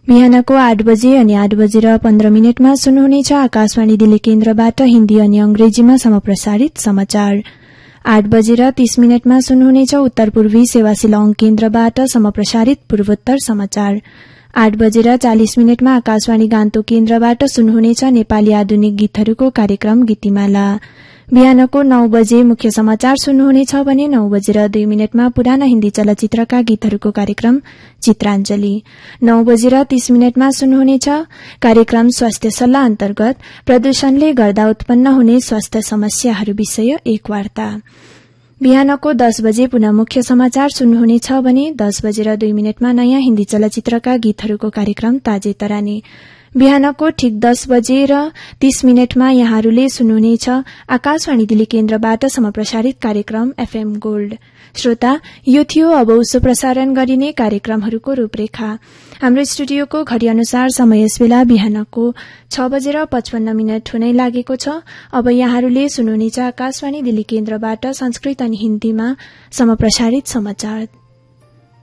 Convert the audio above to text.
बिहानको 8 बजे अनि 8 बजेर 15 मिनटमा सुन्नुहुनेछ आकाशवाणी दिल्ली केन्द्रबाट हिन्दी अनि अंग्रेजीमा समप्रसारित समाचार। 8 बजेर 30 मिनटमा सुन्नुहुनेछ उत्तर पूर्वी सेवा शिलांग केन्द्रबाट समप्रसारित पूर्वोत्तर समाचार। 8 बजेर 40 मिनटमा आकाशवाणी गान्तोक केन्द्रबाट सुन्नुहुनेछ नेपाली आधुनिक गीतहरूको कार्यक्रम गीतिमाला। बिहानको 9 बजे मुख्य समाचार सुन्नुहुनेछ भने 9 बजेर 2 मिनटमा पुराना हिन्दी चलचित्रका गीतहरूको कार्यक्रम चित्राञ्जली। 9 बजेर 30 मिनटमा सुन्नुहुनेछ कार्यक्रम स्वास्थ्य सल्लाह अन्तर्गत प्रदूषणले गर्दा उत्पन्न हुने स्वास्थ्य समस्याहरू विषय एक वार्ता। बिहानको 10 बजे पुनः मुख्य समाचार सुन्नुहुनेछ भने 10 बजेर 2 मिनटमा नयाँ हिन्दी चलचित्रका गीतहरूको कार्यक्रम ताजे तरानी। बिहानको ठिक 10 बजेर 30 मिनटमा यहाँहरूले सुन्नुहुनेछ आकाशवाणी दिल्ली केन्द्रबाट समप्रसारित कार्यक्रम एफएम गोल्ड। श्रोता, यो थियो अब उसो प्रसारण गरिने कार्यक्रमहरूको रूपरेखा। हाम्रो स्टुडियोको घड़ी अनुसार समय यस बेला बिहानको 6 बजेर 55 मिनट हुनै लागेको छ। अब यहाँहरूले सुन्नुहुनेछ आकाशवाणी दिल्ली केन्द्रबाट संस्कृत अनि हिन्दीमा समप्रसारित समाचार।